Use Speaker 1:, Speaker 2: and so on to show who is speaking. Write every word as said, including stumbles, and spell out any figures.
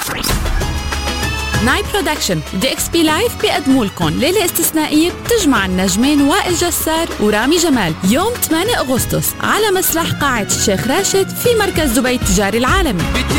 Speaker 1: ناي برودكشن ودي اكس بي لايف بيقدموا لكم ليلة استثنائية بتجمع النجمين وائل جسار ورامي جمال يوم ثمانية أغسطس على مسرح قاعة الشيخ راشد في مركز دبي التجاري العالمي.